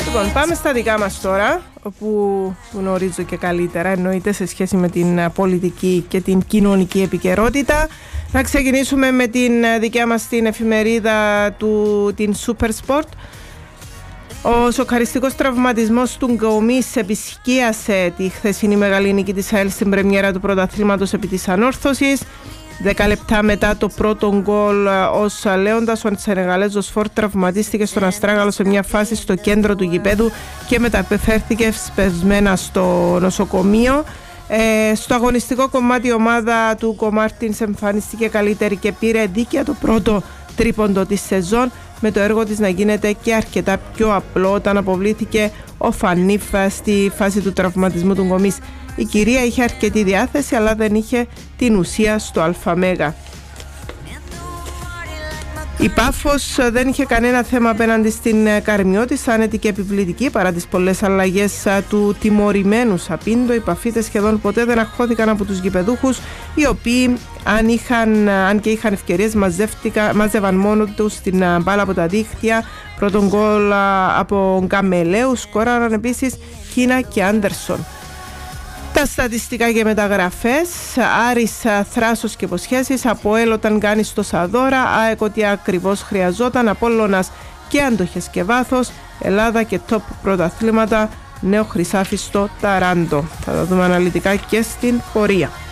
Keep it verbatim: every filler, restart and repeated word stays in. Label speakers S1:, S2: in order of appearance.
S1: Λοιπόν, πάμε στα δικά μας τώρα, όπου γνωρίζω και καλύτερα, εννοείται, σε σχέση με την πολιτική και την κοινωνική επικαιρότητα. Να ξεκινήσουμε με την δικιά μας την εφημερίδα του, την Super Sport. Ο σοκαριστικός τραυματισμός του Γκομής επισκίασε τη χθεσινή μεγάλη νίκη της ΑΕΛ στην πρεμιέρα του πρωταθλήματος επί της Ανόρθωσης. Δέκα λεπτά μετά το πρώτο γκολ ως λέοντας, ο Σενεγαλέζος Φορ τραυματίστηκε στον αστράγαλο σε μια φάση στο κέντρο του γηπέδου και μεταπεφέρθηκε σπευσμένα στο νοσοκομείο. Ε, στο αγωνιστικό κομμάτι η ομάδα του Κομάρτινς εμφανίστηκε καλύτερη και πήρε δίκαια το πρώτο τρίποντο της σεζόν, με το έργο της να γίνεται και αρκετά πιο απλό όταν αποβλήθηκε ο Φανίφ στη φάση του τραυματισμού του Γκομής. Η κυρία είχε αρκετή διάθεση, αλλά δεν είχε την ουσία στο ΑΜΕΓΑ. Η Πάφος δεν είχε κανένα θέμα απέναντι στην Καρμιώτης, άνετη και επιβλητική παρά τις πολλές αλλαγές του τιμωρημένου Σαπίντο. Οι Παφίτες σχεδόν ποτέ δεν αγχώθηκαν από τους γηπεδούχους, οι οποίοι αν, είχαν, αν και είχαν ευκαιρίες μάζευαν μόνο τους την μπάλα από τα δίχτυα. Πρώτον γκολ από Γκαμελέου, σκόραραν επίσης Κίνα και Άντερσον. Τα στατιστικά και μεταγραφές: Άρης Θράσος και υποσχέσεις, ΑΠΟΕΛ όταν κάνει στο Σαδόρα, ΑΕΚ ότι ακριβώς χρειαζόταν, Απόλλωνας και αντοχές και βάθος, Ελλάδα και top πρωταθλήματα, νέο Χρυσάφι στο Ταράντο. Θα τα δούμε αναλυτικά και στην πορεία.